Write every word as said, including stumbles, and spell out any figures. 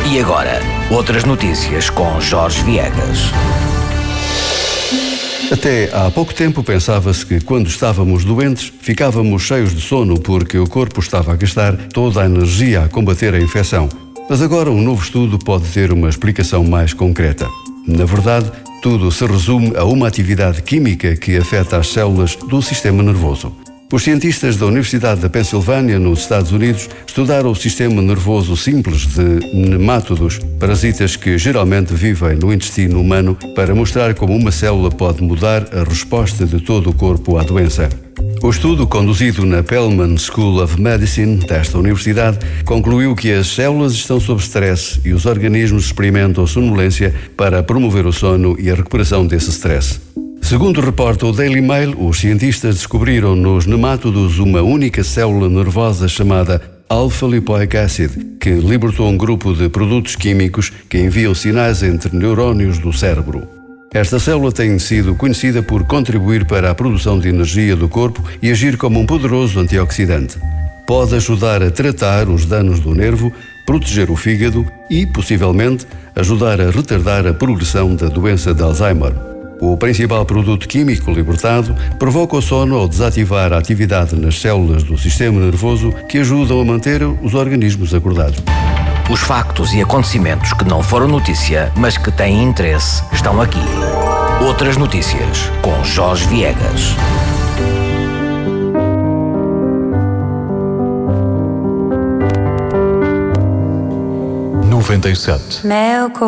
E agora, outras notícias com Jorge Viegas. Até há pouco tempo pensava-se que quando estávamos doentes ficávamos cheios de sono porque o corpo estava a gastar toda a energia a combater a infecção. Mas agora um novo estudo pode ter uma explicação mais concreta. Na verdade, tudo se resume a uma atividade química que afeta as células do sistema nervoso. Os cientistas da Universidade da Pensilvânia, nos Estados Unidos, estudaram o sistema nervoso simples de nemátodos, parasitas que geralmente vivem no intestino humano, para mostrar como uma célula pode mudar a resposta de todo o corpo à doença. O estudo, conduzido na Perelman School of Medicine desta universidade, concluiu que as células estão sob stress e os organismos experimentam sonolência para promover o sono e a recuperação desse stress. Segundo reporta o Daily Mail, os cientistas descobriram nos nemátodos uma única célula nervosa chamada alfa-lipoic acid, que libertou um grupo de produtos químicos que enviam sinais entre neurónios do cérebro. Esta célula tem sido conhecida por contribuir para a produção de energia do corpo e agir como um poderoso antioxidante. Pode ajudar a tratar os danos do nervo, proteger o fígado e, possivelmente, ajudar a retardar a progressão da doença de Alzheimer. O principal produto químico libertado provoca o sono ao desativar a atividade nas células do sistema nervoso que ajudam a manter os organismos acordados. Os factos e acontecimentos que não foram notícia, mas que têm interesse, estão aqui. Outras notícias com Jorge Viegas. noventa e sete.